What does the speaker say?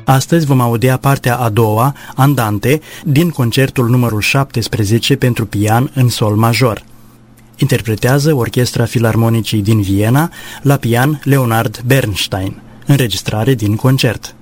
Astăzi vom audia partea a doua, Andante, din concertul numărul 17 pentru pian în sol major. Interpretează Orchestra Filarmonicii din Viena, la pian Leonard Bernstein. Înregistrare din concert.